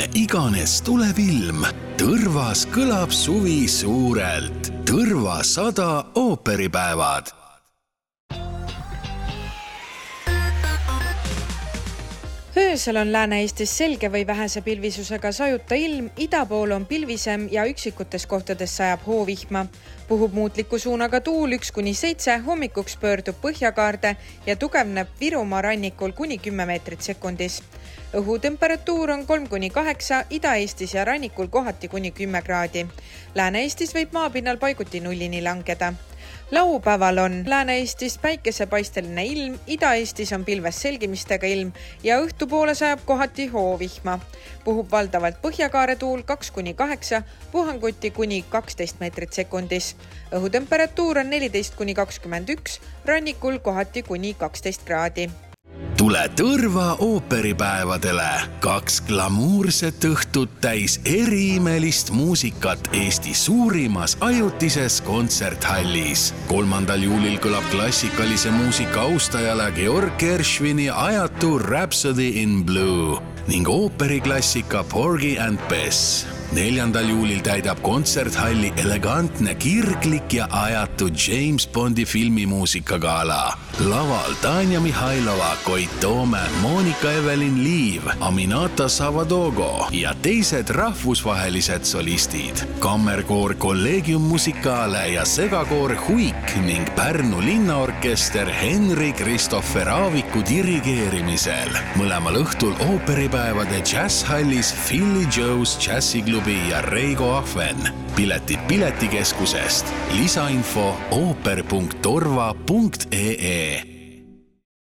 mille iganes tuleb ilm, Tõrvas kõlab suvi suurelt. Tõrva 100 ooperipäevad. Öösel on Lääne-Eestis selge või vähese pilvisusega sajuta ilm, ida pool on pilvisem ja üksikutes kohtades sajab hoovihma. Puhub muutliku suunaga tuul 1-7, hommikuks pöördub põhjakaarde ja tugevneb Virumaa rannikul kuni 10 meetrit sekundis. Õhutemperatuur on 3-8, Ida-Eestis ja rannikul kohati kuni 10 kraadi. Lääne-Eestis võib maapinnal paiguti nullini langeda. Laupäeval on Lääne-Eestis päikesepaisteline ilm, Ida-Eestis on pilves selgimistega ilm ja õhtupoole sajab kohati hoovihma. Puhub valdavalt põhjakaare tuul 2-8, puhanguti kuni 12 meetrit sekundis. Õhutemperatuur on 14-21, rannikul kohati kuni 12 kraadi. Tule Tõrva ooperipäevadele. 2 glamuurset õhtut täis eriimelist muusikat Eesti suurimas ajutises kontserthallis. 3. juulil kõlab klassikalise muusika austajale Georg Gershwini ajatu Rhapsody in Blue ning ooperiklassika Porgy and Bess. 4. juulil täidab kontserthalli elegantne, kirglik ja ajatu James Bondi filmimuusikagala. Laval Tanja Mihhailova, Koit Toome, Monika Evelin Liiv, Aminata Savadogo ja teised rahvusvahelised solistid. Kammerkoor Collegium Musicale ja segakoor Huik ning Pärnu linnaorkester Henri Kristoffer Aaviku dirigeerimisel. Mõlemal õhtul ooperipäevade jazzhallis Philly Joe's Jazziklubi ja Reigo Ahven. Piletid Piletikeskusest. Lisainfo ooper.torva.ee